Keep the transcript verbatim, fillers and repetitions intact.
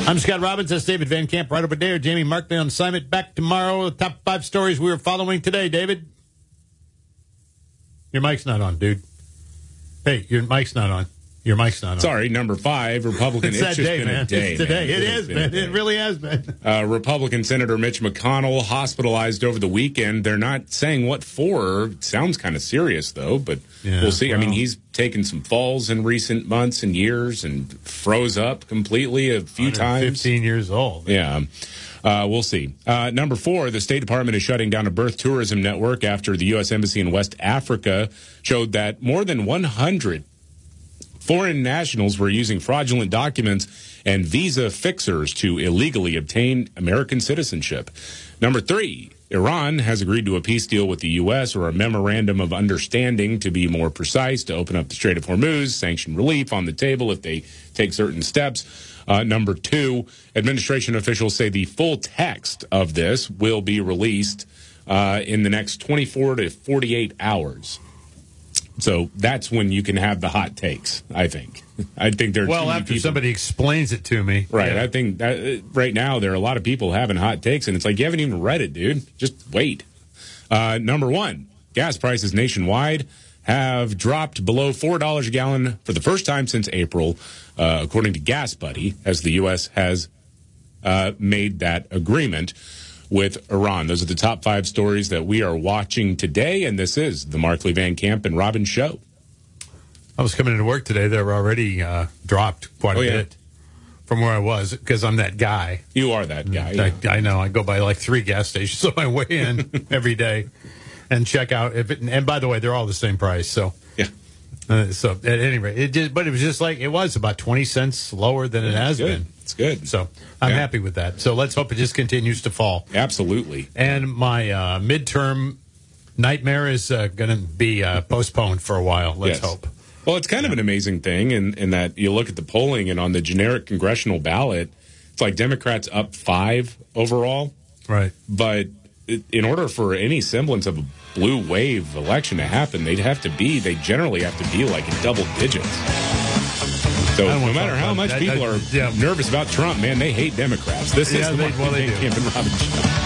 I'm Scott Robbins. That's David Van Camp right over there. Jamie Markley on assignment. Back tomorrow. The top five stories we were following today, David. Your mic's not on, dude. Hey, your mic's not on. Your mic's not on. Sorry, number five, Republican. It's, it's that just day, been man. a day. It's today. Man. It, it is, man. It really has been. Uh, Republican Senator Mitch McConnell hospitalized over the weekend. They're not saying what for. It sounds kind of serious, though, but yeah, we'll see. well. I mean, he's taken some falls in recent months and years and froze up completely a few times. fifteen years old. Yeah. Uh, we'll see. Uh, number four, the State Department is shutting down a birth tourism network after the U S Embassy in West Africa showed that more than one hundred foreign nationals were using fraudulent documents and visa fixers to illegally obtain American citizenship. Number three, Iran has agreed to a peace deal with the U S, or a memorandum of understanding to be more precise, to open up the Strait of Hormuz, sanction relief on the table if they take certain steps. Uh, number two, administration officials say the full text of this will be released uh, in the next twenty-four to forty-eight hours. So that's when you can have the hot takes, I think. I think there are Well, too many after people. somebody explains it to me. Right. Yeah. I think that uh, right now there are a lot of people having hot takes, and it's like, you haven't even read it, dude. Just wait. Uh, number one, gas prices nationwide have dropped below four dollars a gallon for the first time since April, uh, according to Gas Buddy, as the U S has uh, made that agreement with Iran. Those are the top five stories that we are watching today, and this is the Markley, Van Camp, and Robbins Show. I was coming into work today. They were already uh, dropped quite a Oh, yeah. bit from where I was, because I'm that guy. You are that guy. Yeah. I, I know. I go by like three gas stations on my way in every day and check out. If it, and by the way, they're all the same price. So Yeah. uh, so at any rate, it just, but it was just like it was about twenty cents lower than it has Good. been. It's good. So I'm Yeah. happy with that. So let's hope it just continues to fall. Absolutely. And my uh, midterm nightmare is uh, going to be uh, postponed for a while. Let's Yes. hope. Well, it's kind of an amazing thing in, in that you look at the polling, and on the generic congressional ballot, it's like Democrats up five overall. Right. But it, in order for any semblance of a blue wave election to happen, they'd have to be, they generally have to be like in double digits. So I don't no wanna matter talk how about much that. people I- are yeah. nervous about Trump, man, they hate Democrats. This Yeah, is the they- Markley, well, they Van do. Camp and Robbins Show.